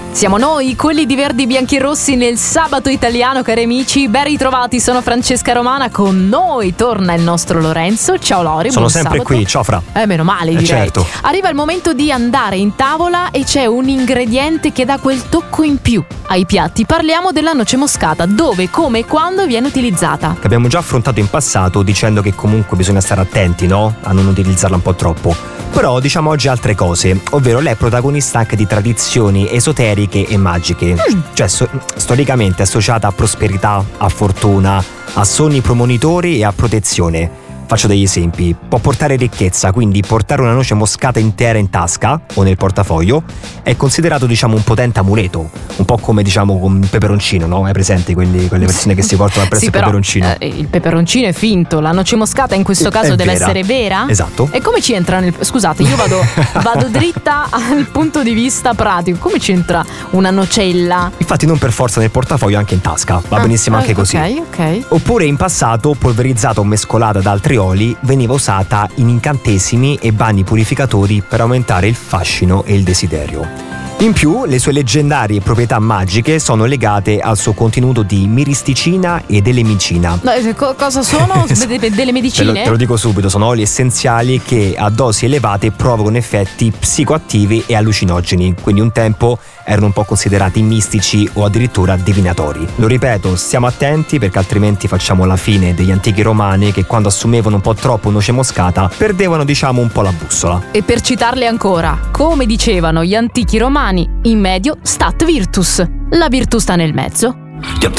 Siamo noi, quelli di Verdi, Bianchi e Rossi nel sabato italiano, cari amici. Ben ritrovati, sono Francesca Romana, con noi torna il nostro Lorenzo. Ciao Lori, sono buon sempre sabato. qui, ciao Fra. Meno male, direi. Certo. Arriva il momento di andare in tavola e c'è un ingrediente che dà quel tocco in più ai piatti. Parliamo della noce moscata, dove, come e quando viene utilizzata. Che abbiamo già affrontato in passato dicendo che comunque bisogna stare attenti, no? A non utilizzarla un po' troppo. Però diciamo oggi altre cose, ovvero lei è protagonista anche di tradizioni esoteriche e magiche. Cioè storicamente associata a prosperità, a fortuna, a sogni premonitori e a protezione. Faccio degli esempi: può portare ricchezza, quindi portare una noce moscata intera in tasca o nel portafoglio è considerato, diciamo, un potente amuleto, un po' come, diciamo, con il peperoncino, no? Hai presente quelle persone che si portano appresso il peperoncino? Il peperoncino è finto, la noce moscata in questo caso deve essere vera? Esatto. E come ci entra Scusate, io vado dritta al punto di vista pratico. Come ci entra una nocella? Infatti non per forza nel portafoglio, anche in tasca, va benissimo anche così. Ok. Oppure in passato, polverizzata o mescolata ad altri oli, veniva usata in incantesimi e bagni purificatori per aumentare il fascino e il desiderio. In più, le sue leggendarie proprietà magiche sono legate al suo contenuto di miristicina ed elemicina. Cosa sono? Delle medicine? Te lo dico subito, sono oli essenziali che a dosi elevate provocano effetti psicoattivi e allucinogeni, quindi un tempo erano un po' considerati mistici o addirittura divinatori. Lo ripeto, stiamo attenti perché altrimenti facciamo la fine degli antichi romani che, quando assumevano un po' troppo noce moscata, perdevano, diciamo, un po' la bussola. E per citarle ancora, come dicevano gli antichi romani, in medio stat virtus. La virtù sta nel mezzo.